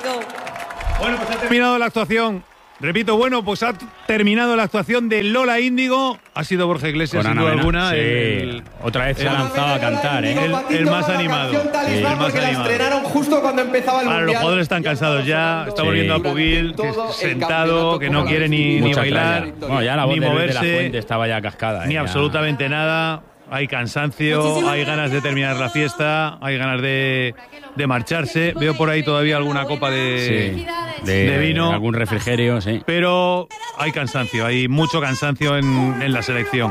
go. Bueno, pues ha terminado la actuación. Repito, bueno, pues ha terminado la actuación de Lola Índigo. Ha sido Borja Iglesias, sin duda alguna. Sí. Otra vez se ha lanzado a cantar, el más animado. El más animado. La estrenaron justo cuando empezaba el Mundial. Los jugadores están cansados ya. Está volviendo a Pugil, que sentado, que no quiere ni bailar, bueno, ya la voz ni de moverse. La Fuente estaba ya cascada. Ni absolutamente nada. Hay cansancio, hay ganas de terminar la fiesta, hay ganas de marcharse. Veo por ahí todavía alguna copa de vino. Algún refrigerio, sí. Pero hay cansancio, hay mucho cansancio en la selección.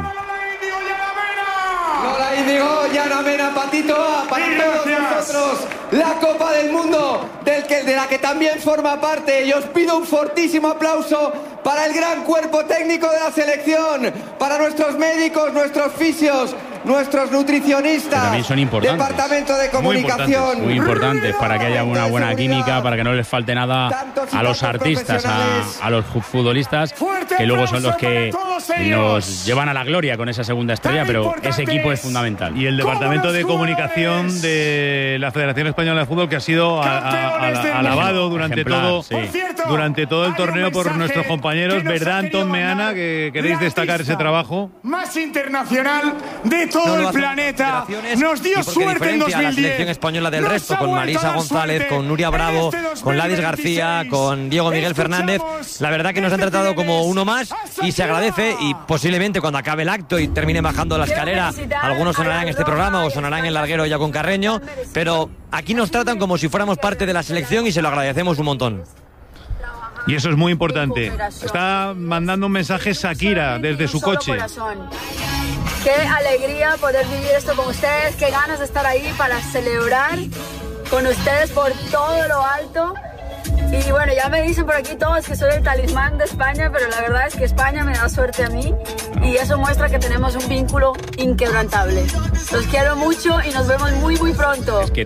Lola Índigo, Yana Mena, Patito A, para todos nosotros, la Copa del Mundo, de la que también forma parte. Y os pido un fortísimo aplauso para el gran cuerpo técnico de la selección, para nuestros médicos, nuestros fisios, nuestros nutricionistas, también son importantes. Departamento de Comunicación. Muy importantes para que haya una buena química, para que no les falte nada a los artistas, a los futbolistas, que luego son los que nos llevan a la gloria con esa segunda estrella, pero ese equipo es fundamental. Y el Departamento de Comunicación de la Federación Española de Fútbol, que ha sido alabado durante todo el torneo por nuestros compañeros, ¿verdad, Antón Meana, que queréis destacar ese trabajo? Más internacional de todo el planeta. Nos dio suerte en 2010. La selección española del resto, con Marisa González, con Nuria Bravo, con Ladis García, con Diego Miguel Fernández. La verdad que nos han tratado como uno más y se agradece, y posiblemente cuando acabe el acto y termine bajando la escalera, algunos sonarán en este programa o sonarán en el larguero ya con Carreño, pero aquí nos tratan como si fuéramos parte de la selección y se lo agradecemos un montón. Y eso es muy importante. Está mandando un mensaje Shakira desde su coche. Qué alegría poder vivir esto con ustedes, qué ganas de estar ahí para celebrar con ustedes por todo lo alto. Y bueno, ya me dicen por aquí todos que soy el talismán de España, pero la verdad es que España me da suerte a mí y eso muestra que tenemos un vínculo inquebrantable. Los quiero mucho y nos vemos muy pronto. Es que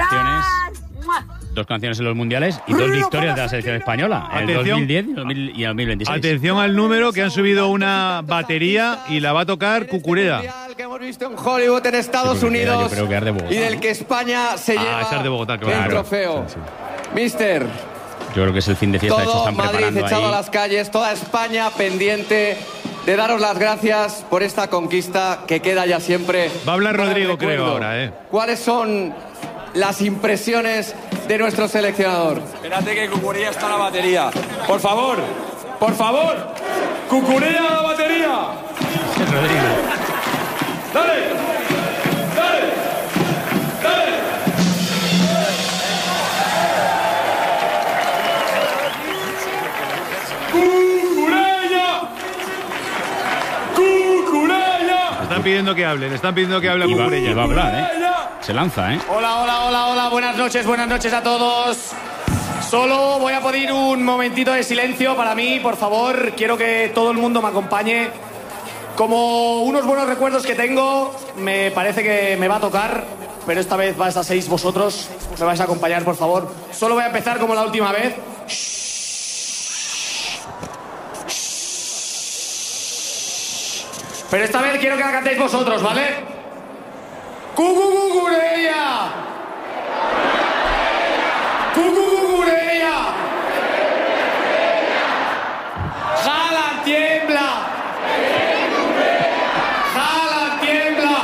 dos canciones en los mundiales y 2 victorias de la selección española, en el 2010 y el 2026. Atención al número, que han subido una batería y la va a tocar Cucurella. Que hemos visto en Hollywood, en Estados Unidos, yo creo que es de Bogotá, y del que España se lleva es de Bogotá, claro. el trofeo. Sí. Mister, yo creo que es el fin de fiesta. todo De hecho, están Madrid preparando echado ahí a las calles, toda España pendiente de daros las gracias por esta conquista que queda ya siempre. Va a hablar Rodrigo, creo, ahora. ¿Cuáles son las impresiones de nuestro seleccionador? Espérate que Cucurella está en la batería. Por favor, Cucurella a la batería. Rodrigo. Dale. Cucurella. Le están pidiendo que hable a Cucurella. Y va a hablar, Se lanza, Hola, buenas noches a todos. Solo voy a pedir un momentito de silencio para mí, por favor. Quiero que todo el mundo me acompañe. Como unos buenos recuerdos que tengo, me parece que me va a tocar, pero esta vez vais a ser vosotros. Me vais a acompañar, por favor. Solo voy a empezar como la última vez. Pero esta vez quiero que la cantéis vosotros, ¿vale? ¡Cucurella! ¡Cucurella! ¡Jala, tiembla! ¡Jala, tiembla!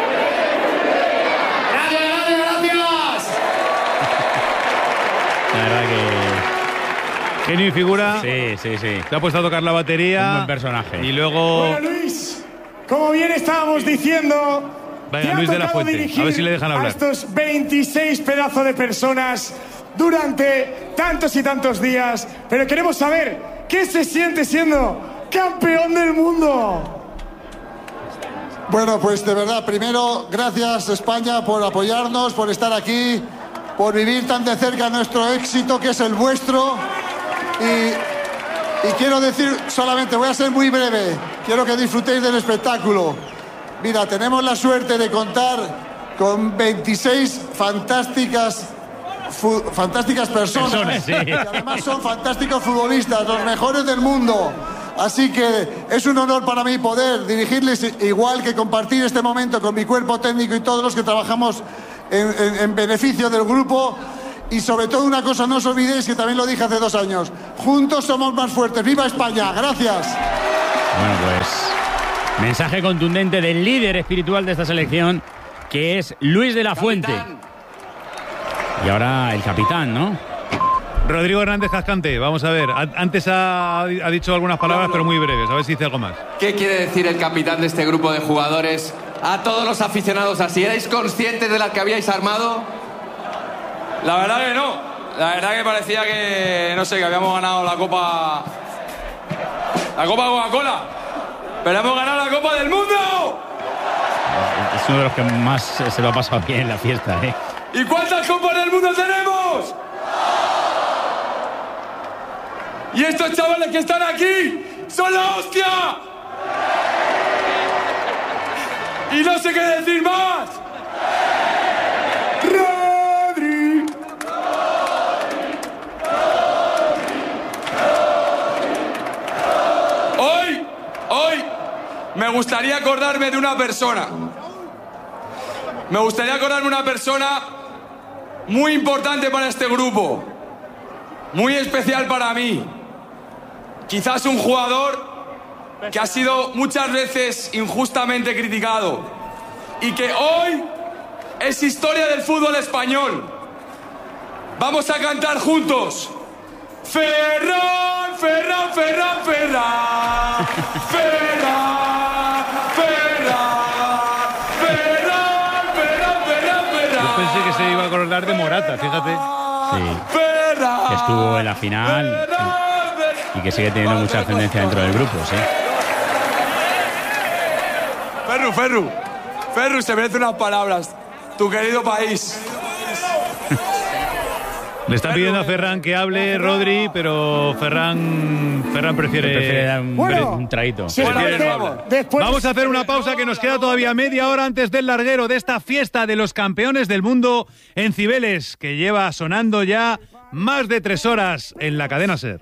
¡Gracias! La verdad que... Genio y figura. Sí. Se ha puesto a tocar la batería. Un buen personaje. Y luego... Bueno, Luis, como bien estábamos diciendo... Venga, Luis de la Fuente, a ver si le dejan hablar. A estos 26 pedazos de personas durante tantos y tantos días. Pero queremos saber qué se siente siendo campeón del mundo. Bueno, pues de verdad, primero, gracias España por apoyarnos, por estar aquí, por vivir tan de cerca nuestro éxito, que es el vuestro. Y quiero decir solamente, voy a ser muy breve, quiero que disfrutéis del espectáculo. Mira, tenemos la suerte de contar con 26 fantásticas personas, sí. que además son fantásticos futbolistas, los mejores del mundo. Así que es un honor para mí poder dirigirles, igual que compartir este momento con mi cuerpo técnico y todos los que trabajamos en beneficio del grupo. y sobre todo una cosa, no os olvidéis que también lo dije hace 2 años, juntos somos más fuertes. ¡Viva España! ¡Gracias! Bueno, pues mensaje contundente del líder espiritual de esta selección, que es Luis de la Fuente. Y ahora el capitán, ¿no? Rodrigo Hernández Cascante, vamos a ver. Antes ha dicho algunas palabras, pero muy breves. A ver si dice algo más. ¿Qué quiere decir el capitán de este grupo de jugadores a todos los aficionados así? ¿Erais conscientes de la que habíais armado? La verdad que no. La verdad que parecía que, no sé, que habíamos ganado la Copa Coca-Cola. Pero hemos ganado la Copa del Mundo. Es uno de los que más se lo ha pasado bien en la fiesta, ¿eh? ¿Y cuántas Copas del Mundo tenemos? Y estos chavales que están aquí son la hostia. Y no sé qué decir más. Rodri. Hoy me gustaría acordarme de una persona. Me gustaría acordarme de una persona muy importante para este grupo. Muy especial para mí. Quizás un jugador que ha sido muchas veces injustamente criticado y que hoy es historia del fútbol español. Vamos a cantar juntos. Ferran, Ferran, Ferran, Ferran. Ferran, Ferran, Ferran, Ferran, Ferran, Ferran. Yo pensé que se iba a acordar de Morata, fíjate. Sí. Ferran. Que estuvo en la final y que sigue teniendo mucha ascendencia dentro del grupo, sí. Ferru, se merece unas palabras. Tu querido país. Le está pidiendo a Ferran que hable, Rodri, pero Ferran prefiere dar un traguito. Vamos a hacer una pausa, que nos queda todavía media hora antes del larguero de esta fiesta de los campeones del mundo en Cibeles, que lleva sonando ya más de 3 horas en la cadena SER.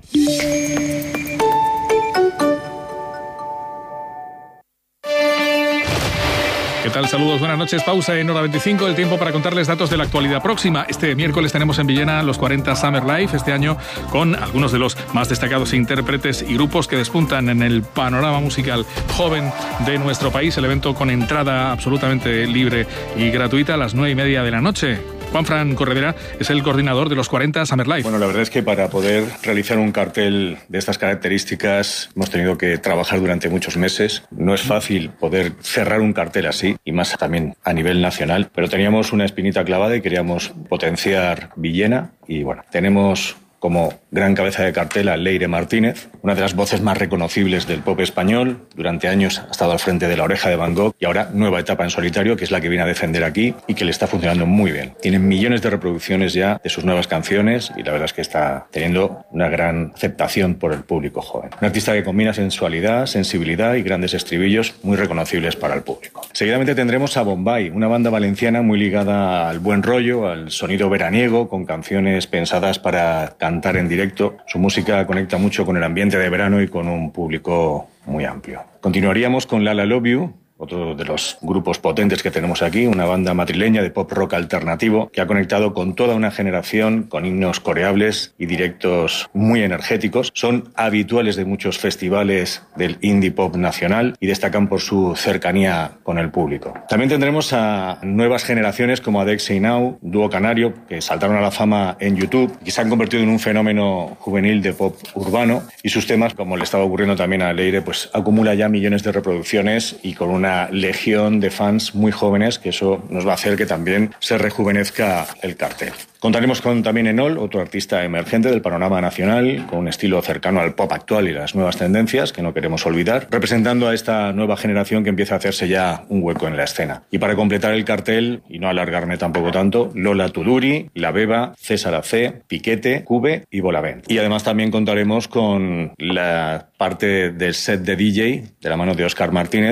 ¿Qué tal? Saludos, buenas noches. Pausa en hora 25, el tiempo para contarles datos de la actualidad próxima. Este miércoles tenemos en Villena los 40 Summer Live, este año con algunos de los más destacados intérpretes y grupos que despuntan en el panorama musical joven de nuestro país. El evento con entrada absolutamente libre y gratuita a las 9:30 de la noche. Juanfran Corredera es el coordinador de los 40 Summer Live. Bueno, la verdad es que para poder realizar un cartel de estas características hemos tenido que trabajar durante muchos meses. No es fácil poder cerrar un cartel así, y más también a nivel nacional, pero teníamos una espinita clavada y queríamos potenciar Villena, y bueno, tenemos como gran cabeza de cartel a Leire Martínez, una de las voces más reconocibles del pop español. Durante años ha estado al frente de La Oreja de Van Gogh y ahora nueva etapa en solitario, que es la que viene a defender aquí y que le está funcionando muy bien. Tiene millones de reproducciones ya de sus nuevas canciones y la verdad es que está teniendo una gran aceptación por el público joven. Un artista que combina sensualidad, sensibilidad y grandes estribillos muy reconocibles para el público. Seguidamente tendremos a Bombay, una banda valenciana muy ligada al buen rollo, al sonido veraniego, con canciones pensadas para cantar en directo. Su música conecta mucho con el ambiente de verano y con un público muy amplio. Continuaríamos con Lala Love You, otro de los grupos potentes que tenemos aquí, una banda madrileña de pop rock alternativo que ha conectado con toda una generación, con himnos coreables y directos muy energéticos. Son habituales de muchos festivales del indie pop nacional y destacan por su cercanía con el público. También tendremos a nuevas generaciones como Adexei Now, dúo canario, que saltaron a la fama en YouTube y que se han convertido en un fenómeno juvenil de pop urbano, y sus temas, como le estaba ocurriendo también a Leire, pues acumula ya millones de reproducciones y con una legión de fans muy jóvenes, que eso nos va a hacer que también se rejuvenezca el cartel. Contaremos con también Enol, otro artista emergente del panorama nacional, con un estilo cercano al pop actual y las nuevas tendencias, que no queremos olvidar, representando a esta nueva generación que empieza a hacerse ya un hueco en la escena. Y para completar el cartel, y no alargarme tampoco tanto, Lola Tuduri, La Beba, César AC, Piquete, Cube y Bolavent. Y además también contaremos con la parte del set de DJ, de la mano de Óscar Martínez,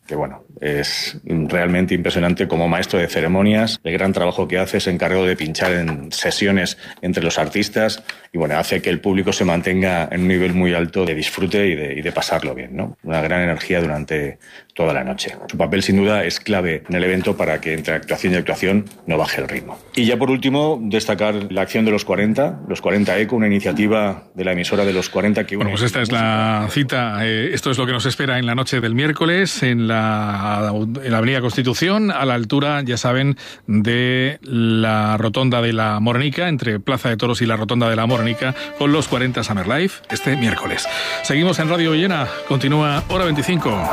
bueno, es realmente impresionante como maestro de ceremonias, el gran trabajo que hace, es encargado de pinchar en sesiones entre los artistas y bueno, hace que el público se mantenga en un nivel muy alto de disfrute y de pasarlo bien, ¿no? Una gran energía durante toda la noche. Su papel sin duda es clave en el evento para que entre actuación y actuación no baje el ritmo. Y ya por último, destacar la acción de los 40 ECO, una iniciativa de la emisora de los 40 que... Bueno, pues esta es la cita, esto es lo que nos espera en la noche del miércoles en la Avenida Constitución, a la altura, ya saben, de la Rotonda de la Morenica, entre Plaza de Toros y la Rotonda de la Morenica, con los 40 Summer Life este miércoles. Seguimos en Radio Villena, continúa Hora 25.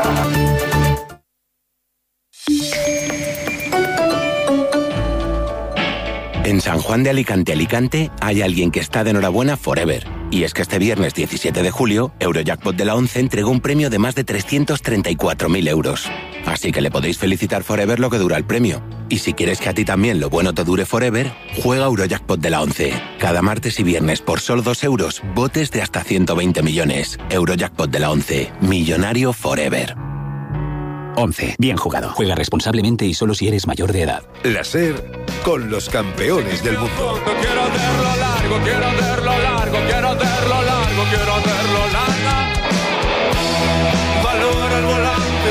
En San Juan de Alicante, hay alguien que está de enhorabuena forever. Y es que este viernes 17 de julio, Eurojackpot de la 11 entregó un premio de más de 334.000 euros. Así que le podéis felicitar forever lo que dura el premio. Y si quieres que a ti también lo bueno te dure forever, juega Eurojackpot de la 11. Cada martes y viernes por solo 2 euros, botes de hasta 120 millones. Eurojackpot de la 11. Millonario forever. 11. Bien jugado. Juega responsablemente y solo si eres mayor de edad. La SER con los campeones del mundo. Quiero hacerlo largo, quiero hacerlo largo, quiero hacerlo largo, quiero hacerlo largo. Valora el volante.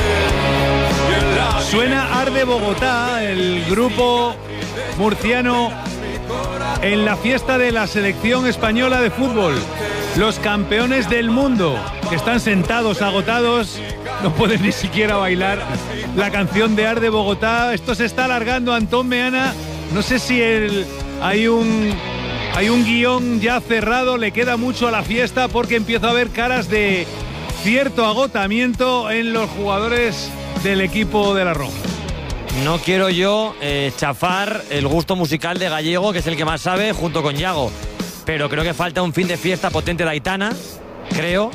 Suena Arde Bogotá, el grupo murciano en la fiesta de la selección española de fútbol. Los campeones del mundo, que están sentados, agotados, no pueden ni siquiera bailar la canción de Arde Bogotá. Esto se está alargando, Antón Meana. No sé si hay un guión ya cerrado, le queda mucho a la fiesta porque empiezo a ver caras de cierto agotamiento en los jugadores del equipo de La Roja. No quiero yo chafar el gusto musical de Gallego, que es el que más sabe, junto con Yago. Pero creo que falta un fin de fiesta potente de Aitana, creo.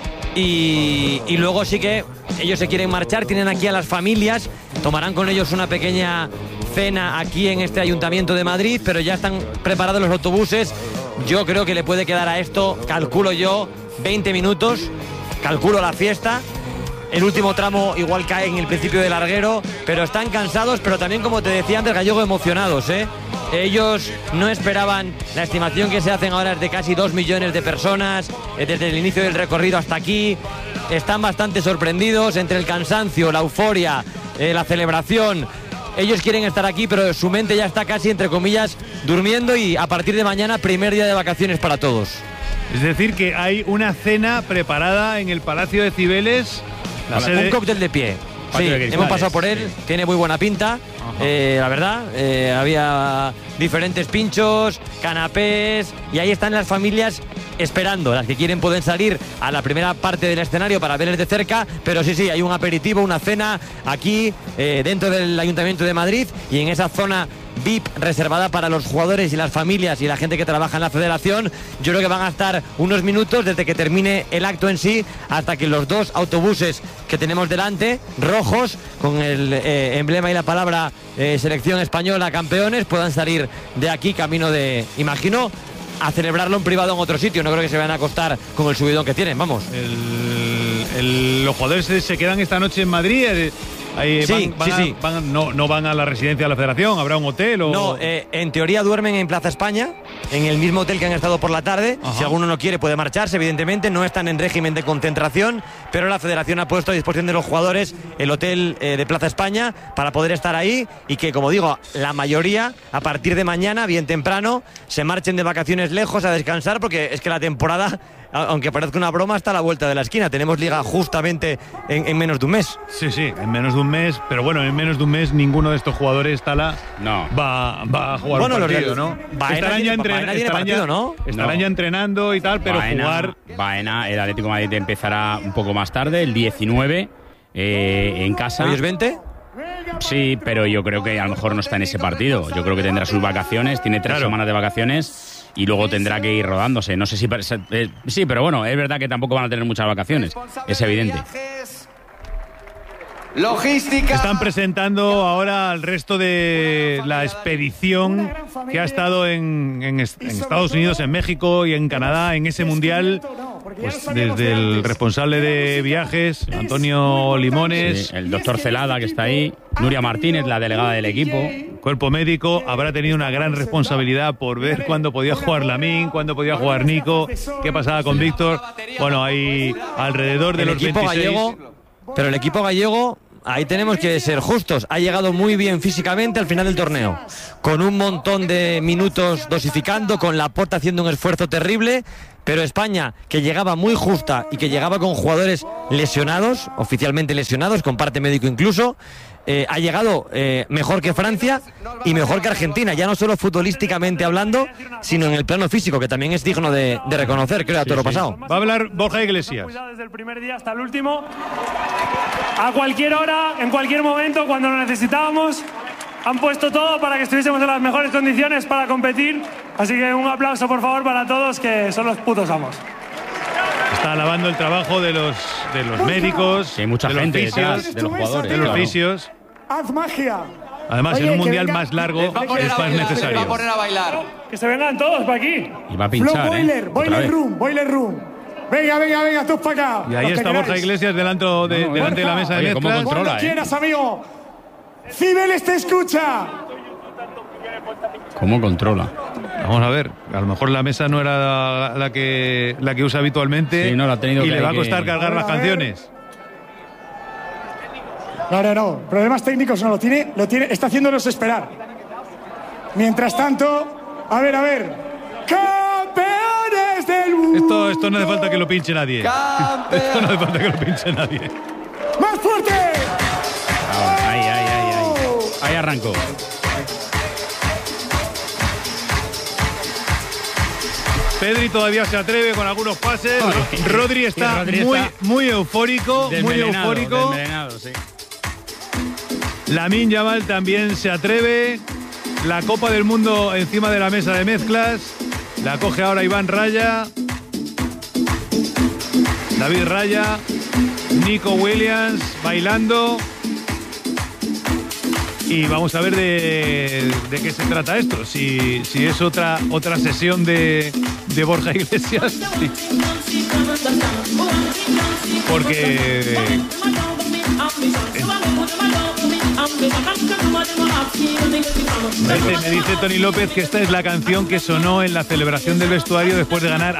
Y luego sí que ellos se quieren marchar, tienen aquí a las familias, tomarán con ellos una pequeña cena aquí en este Ayuntamiento de Madrid, pero ya están preparados los autobuses. Yo creo que le puede quedar a esto, calculo yo, 20 minutos, calculo la fiesta. El último tramo igual cae en el principio del larguero, pero están cansados, pero también, como te decía antes, Gallego, emocionados, ¿eh? Ellos no esperaban, la estimación que se hacen ahora es de casi 2 millones de personas, desde el inicio del recorrido hasta aquí. Están bastante sorprendidos entre el cansancio, la euforia, la celebración. Ellos quieren estar aquí, pero su mente ya está casi, entre comillas, durmiendo, y a partir de mañana, primer día de vacaciones para todos. Es decir, que hay una cena preparada en el Palacio de Cibeles. Un cóctel de pie. Sí, hemos pasado por él, sí. Tiene muy buena pinta, la verdad. Había diferentes pinchos, canapés, y ahí están las familias esperando. Las que quieren pueden salir a la primera parte del escenario para verles de cerca, pero sí, hay un aperitivo, una cena aquí dentro del Ayuntamiento de Madrid, y en esa zona VIP reservada para los jugadores y las familias y la gente que trabaja en la federación. Yo creo que van a estar unos minutos desde que termine el acto en sí hasta que los 2 autobuses que tenemos delante, rojos, con el emblema y la palabra selección española campeones, puedan salir de aquí camino de, imagino, a celebrarlo en privado en otro sitio. No creo que se vayan a acostar con el subidón que tienen, vamos. Los jugadores se quedan esta noche en Madrid. Sí. No van a la residencia de la federación, ¿habrá un hotel? No, en teoría duermen en Plaza España, en el mismo hotel que han estado por la tarde. Ajá. Si alguno no quiere puede marcharse, evidentemente, no están en régimen de concentración, pero la federación ha puesto a disposición de los jugadores el hotel de Plaza España para poder estar ahí, y que, como digo, la mayoría a partir de mañana, bien temprano, se marchen de vacaciones lejos a descansar, porque es que la temporada, aunque parezca una broma, está a la vuelta de la esquina. Tenemos liga justamente en menos de un mes. Sí, en menos de un mes, pero bueno, en menos de un mes ninguno de estos jugadores va a jugar un partido, ¿no? Estarán ya entrenando y tal, pero jugar... Baena, el Atlético de Madrid empezará un poco más tarde, el 19, en casa. ¿Hoy es 20? Sí, pero yo creo que a lo mejor no está en ese partido. Yo creo que tendrá sus vacaciones, tiene 3 semanas de vacaciones y luego tendrá que ir rodándose. No sé si... sí, pero bueno, es verdad que tampoco van a tener muchas vacaciones, es evidente. Logística. Están presentando ahora al resto de la expedición que ha estado en Estados Unidos, en México y en Canadá en ese mundial. pues desde el responsable de viajes, Antonio Limones, el doctor Celada, que está ahí, Nuria Martínez, la delegada del equipo, cuerpo médico, habrá tenido una gran responsabilidad por ver cuándo podía jugar Lamine, cuándo podía jugar Nico, qué pasaba con Víctor. Bueno, hay alrededor de los 26. Gallego, pero el equipo gallego, ahí tenemos que ser justos, ha llegado muy bien físicamente al final del torneo, con un montón de minutos dosificando, con Laporta haciendo un esfuerzo terrible, pero España, que llegaba muy justa y que llegaba con jugadores lesionados, oficialmente lesionados, con parte médico incluso, ha llegado mejor que Francia y mejor que Argentina, ya no solo futbolísticamente hablando, sino en el plano físico, que también es digno de reconocer, creo, a todo lo pasado. Va a hablar Borja Iglesias. Desde el primer día hasta el último, a cualquier hora, en cualquier momento, cuando lo necesitábamos, han puesto todo para que estuviésemos en las mejores condiciones para competir. Así que un aplauso, por favor, para todos, que son los putos amos. Está alabando el trabajo de los médicos, sí, mucha gente detrás de los jugadores, de los fisios. Haz magia. Además, en un mundial más largo es más necesario. Va a poner a bailar. Que se vengan todos para aquí. Y va a pinchar, Boiler room. Venga, todos para acá. Y ahí está Borja Iglesias delante de la mesa de mezclas. ¿Cómo controla, Cuando quieras, amigo. Cibeles te escucha. ¿Cómo controla? Vamos a ver, a lo mejor la mesa no era la que usa habitualmente, sí, no, la ha tenido y que le va a costar cargar las canciones. No, problemas técnicos no lo tiene, está haciéndonos esperar. Mientras tanto, a ver, campeones del mundo. Esto no hace falta que lo pinche nadie. Esto no hace falta que lo pinche nadie. ¡Más fuerte! Ahí arrancó. Pedri todavía se atreve con algunos pases. Rodri está muy eufórico. Desmelenado, sí. Lamine Yamal también se atreve. La Copa del Mundo encima de la mesa de mezclas. La coge ahora Iván Raya. David Raya. Nico Williams bailando. Y vamos a ver de qué se trata esto. Si es otra sesión de Borja Iglesias. Sí. Porque me dice Tony López que esta es la canción que sonó en la celebración del vestuario después de ganar